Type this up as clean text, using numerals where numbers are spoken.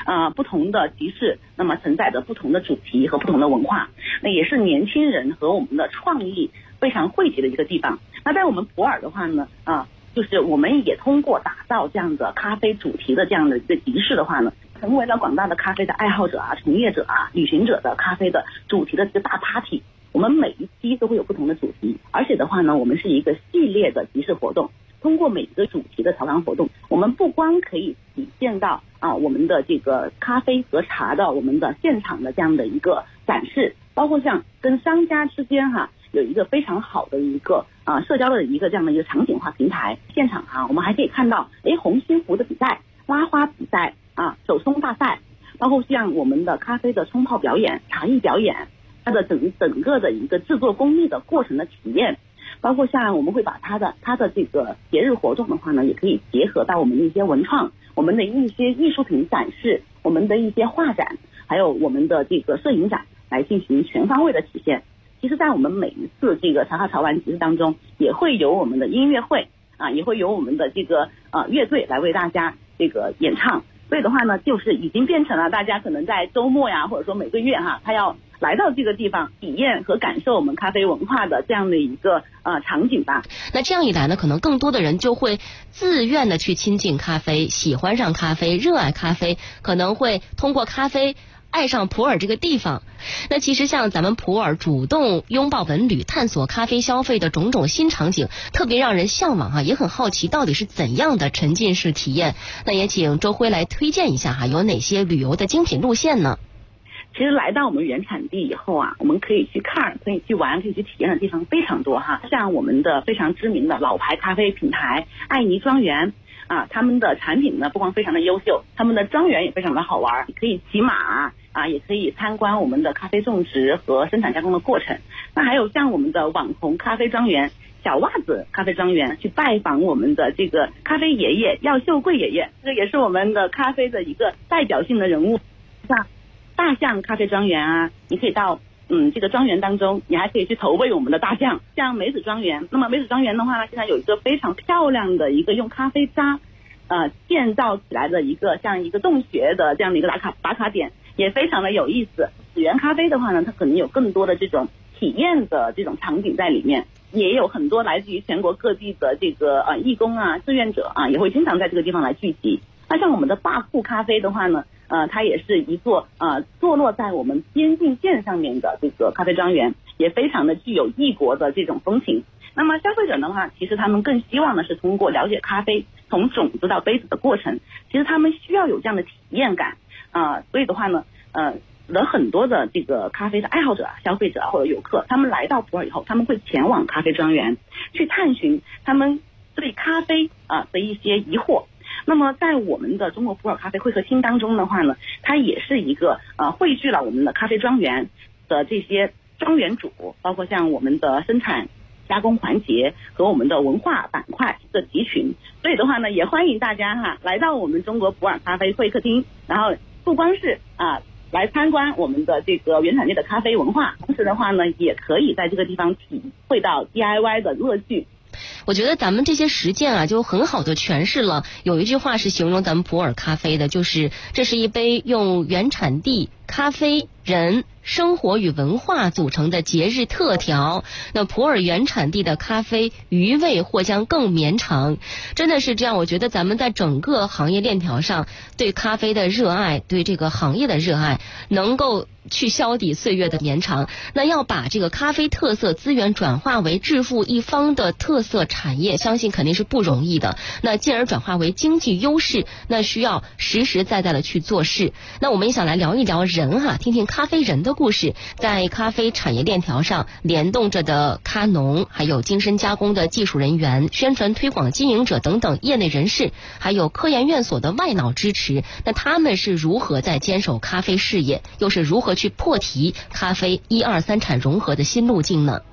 不同的集市，那么承载着不同的主题和不同的文化，那也是年轻人和我们的创意非常汇集的一个地方。那在我们普洱的话呢，就是我们也通过打造这样的咖啡主题的这样的一个集市的话呢，成为了广大的咖啡的爱好者从业者旅行者的咖啡的主题的这个大 party。我们每一期都会有不同的主题，而且的话呢，我们是一个系列的集市活动。通过每一个主题的朝阳活动，我们不光可以体现到我们的这个咖啡和茶的我们的现场的这样的一个展示，包括像跟商家之间有一个非常好的一个社交的一个这样的一个场景化平台。现场我们还可以看到红心壶的比赛、拉花比赛手冲大赛，包括像我们的咖啡的冲泡表演、茶艺表演，它的整个的一个制作工艺的过程的体验。包括像我们会把它的这个节日活动的话呢，也可以结合到我们的一些文创、我们的一些艺术品展示、我们的一些画展，还有我们的这个摄影展来进行全方位的体现。其实在我们每一次这个茶话潮玩集市当中，也会有我们的音乐会也会有我们的这个乐队来为大家这个演唱。所以的话呢，就是已经变成了大家可能在周末或者说每个月他要来到这个地方体验和感受我们咖啡文化的这样的一个场景吧。 那这样一来呢，可能更多的人就会自愿的去亲近咖啡，喜欢上咖啡，热爱咖啡，可能会通过咖啡爱上普洱这个地方。那其实像咱们普洱主动拥抱文旅，探索咖啡消费的种种新场景，特别让人向往也很好奇到底是怎样的沉浸式体验。那也请周辉来推荐一下有哪些旅游的精品路线呢？ 其实来到我们原产地以后我们可以去看、可以去玩、可以去体验的地方非常多像我们的非常知名的老牌咖啡品牌爱妮庄园他们的产品呢不光非常的优秀，他们的庄园也非常的好玩，可以骑马也可以参观我们的咖啡种植和生产加工的过程。那还有像我们的网红咖啡庄园小袜子咖啡庄园，去拜访我们的这个咖啡爷爷耀秀贵爷爷，这也是我们的咖啡的一个代表性的人物。像大象咖啡庄园你可以到这个庄园当中，你还可以去投喂我们的大象。像梅子庄园，那么梅子庄园的话呢，现在有一个非常漂亮的一个用咖啡渣建造起来的一个像一个洞穴的这样的一个打卡点，也非常的有意思。紫源咖啡的话呢，它可能有更多的这种体验的这种场景在里面，也有很多来自于全国各地的这个义工志愿者也会经常在这个地方来聚集。那像我们的坝库咖啡的话呢，它也是一座坐落在我们边境线上面的这个咖啡庄园，也非常的具有异国的这种风情。那么消费者的话，其实他们更希望的是通过了解咖啡从种子到杯子的过程，其实他们需要有这样的体验感所以的话呢很多的这个咖啡的爱好者、消费者或者游客，他们来到普洱以后，他们会前往咖啡庄园去探寻他们对咖啡的一些疑惑。那么在我们的中国普洱咖啡会客厅当中的话呢，它也是一个汇聚了我们的咖啡庄园的这些庄园主，包括像我们的生产加工环节和我们的文化板块的集群。所以的话呢，也欢迎大家来到我们中国普洱咖啡会客厅，然后不光是来参观我们的这个原产地的咖啡文化，同时的话呢，也可以在这个地方体会到 DIY 的乐趣。 我觉得咱们这些实践就很好的诠释了有一句话是形容咱们普洱咖啡的，就是这是一杯用原产地咖啡、人、生活与文化组成的节日特调。那普洱原产地的咖啡余味或将更绵长，真的是这样。我觉得咱们在整个行业链条上对咖啡的热爱，对这个行业的热爱，能够去消抵岁月的绵长。那要把这个咖啡特色资源转化为致富一方的特色产业，相信肯定是不容易的。那进而转化为经济优势，那需要实实在在的去做事。那我们也想来聊一聊人听听咖啡人的故事。在咖啡产业链条上联动着的咖农，还有精深加工的技术人员、宣传推广经营者等等业内人士，还有科研院所的外脑支持，那他们是如何在坚守咖啡事业，又是如何去破题咖啡1、2、3产融合的新路径呢？